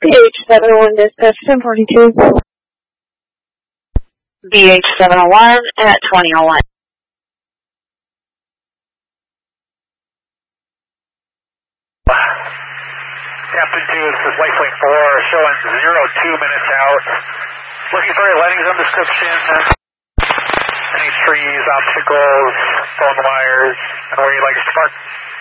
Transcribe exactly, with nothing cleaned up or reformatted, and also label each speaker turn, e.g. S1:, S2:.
S1: B H seven oh one dispatch ten forty-two.
S2: B H seven oh one at twenty oh one.
S3: Captain two, this is Lifelink four, showing zero two minutes out. Looking for a landing zone description. Any trees, obstacles, phone wires, and where you'd like us to park.